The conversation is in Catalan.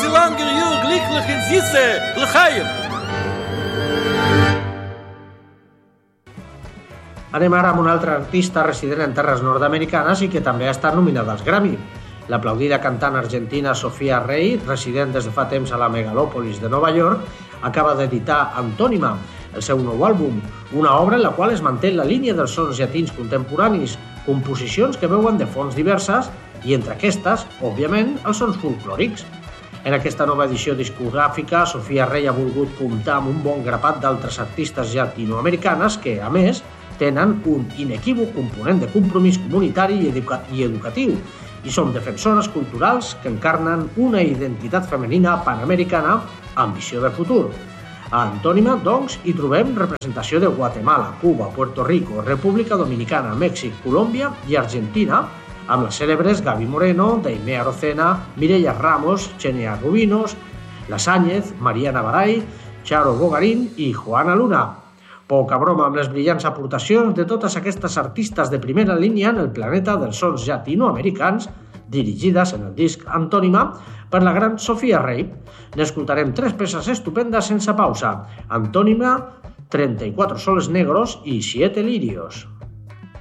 sie lange Jahre glücklich in Sisse, L'chaim. Anem ara amb un altre artista resident en terres nord-americanes i que també ha estat nominada als Grammy. L'aplaudida cantant argentina Sofia Rey, resident des de fa temps a la megalòpolis de Nova York, acaba d'editar Antònima, el seu nou àlbum, una obra en la qual es manté la línia dels sons llatins contemporanis, composicions que veuen de fonts diverses i entre aquestes, òbviament, els sons folclòrics. En aquesta nova edició discogràfica, Sofia Rey ha volgut comptar amb un bon grapat d'altres artistes llatinoamericanes que, a més, tenen un inequívoc component de compromís comunitari i educatiu i són defensores culturals que encarnen una identitat femenina panamericana amb visió de futur. A Antònima, doncs, hi trobem representació de Guatemala, Cuba, Puerto Rico, República Dominicana, Mèxic, Colòmbia i Argentina, amb les cèlebres Gaby Moreno, Daimé Arocena, Mireia Ramos, Xenia Rubinos, La Sáñez, Mariana Baray, Charo Bogarín i Joana Luna. Poca broma amb les brillants aportacions de totes aquestes artistes de primera línia en el planeta dels sons llatinoamericans, dirigides en el disc Antònima per la gran Sofia Rey. N'escoltarem 3 peces estupendes sense pausa: Antònima, 34 soles negros i 7 lirios.